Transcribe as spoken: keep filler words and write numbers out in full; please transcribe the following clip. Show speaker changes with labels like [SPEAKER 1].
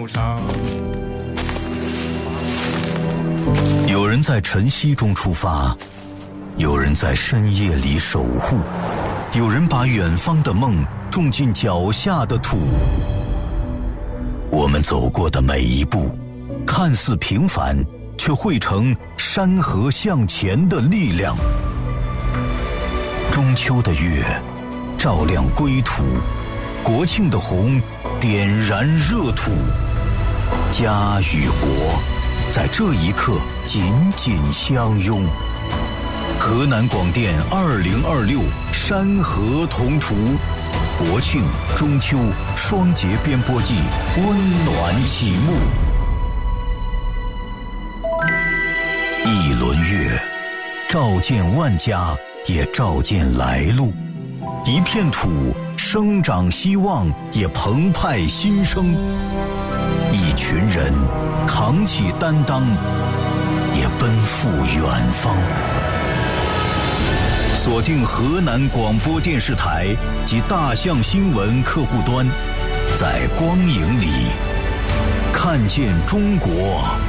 [SPEAKER 1] 上。
[SPEAKER 2] 有人在晨曦中出发，有人在深夜里守护，有人把远方的梦种进脚下的土。我们走过的每一步，看似平凡，却汇成山河向前的力量。中秋的月照亮归途，国庆的红点燃热土，家与国在这一刻紧紧相拥。河南广电二零二六山河同途，国庆、中秋双节编播季温暖启幕。一轮月，照见万家，也照见来路。一片土，生长希望，也澎湃新生。一群人，扛起担当，也奔赴远方。锁定河南广播电视台及大象新闻客户端，在光影里看见中国。